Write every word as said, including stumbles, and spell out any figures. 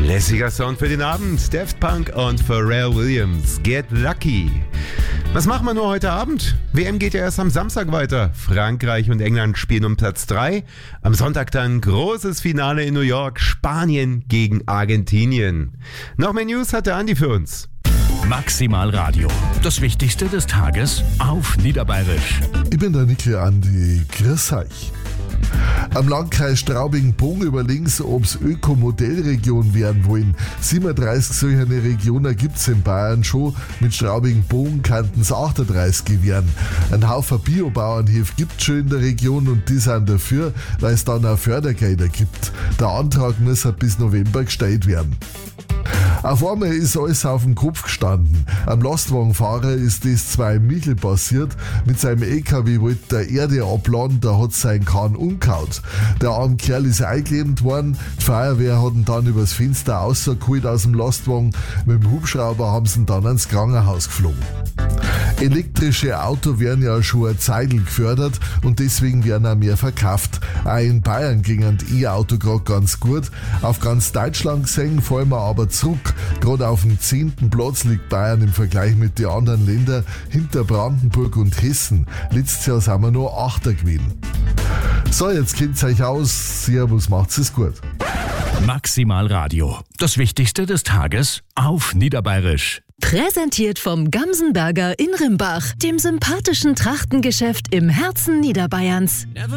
Lässiger Sound für den Abend. Daft Punk und Pharrell Williams. Get Lucky. Was machen wir nur heute Abend? W M geht ja erst am Samstag weiter. Frankreich und England spielen um Platz drei. Am Sonntag dann großes Finale in New York. Spanien gegen Argentinien. Noch mehr News hat der Andi für uns. Maximal Radio. Das Wichtigste des Tages auf Niederbayerisch. Ich bin der Nickel Andi. Grüß euch. Am Landkreis Straubing-Bogen überlegen sie, ob es Ökomodellregion werden wollen. siebenunddreißig solche Regionen gibt es in Bayern schon. Mit Straubing-Bogen könnten es achtunddreißig werden. Ein Haufen Biobauernhöfe gibt es schon in der Region und die sind dafür, weil es dann auch Fördergelder gibt. Der Antrag muss bis November gestellt werden. Auf einmal ist alles auf dem Kopf gestanden. Am Lastwagenfahrer ist das zwar in Michel passiert. Mit seinem L K W wollte der Erde abladen, da hat sein Kahn umgehauen. Der arme Kerl ist eingeklemmt worden. Die Feuerwehr hat ihn dann übers Fenster rausgeholt aus dem Lastwagen. Mit dem Hubschrauber haben sie ihn dann ans Krankenhaus geflogen. Elektrische Autos werden ja schon eine Zeit gefördert und deswegen werden auch mehr verkauft. Auch in Bayern ging die E-Auto gerade ganz gut. Auf ganz Deutschland gesehen fallen wir aber zurück. Gerade auf dem zehnten Platz liegt Bayern im Vergleich mit den anderen Ländern hinter Brandenburg und Hessen. Letztes Jahr sind wir nur Achter gewesen. So, jetzt kennt ihr euch aus. Servus, macht's es gut. Maximal Radio. Das Wichtigste des Tages auf Niederbayerisch. Präsentiert vom Gamsenberger in Rimbach, dem sympathischen Trachtengeschäft im Herzen Niederbayerns.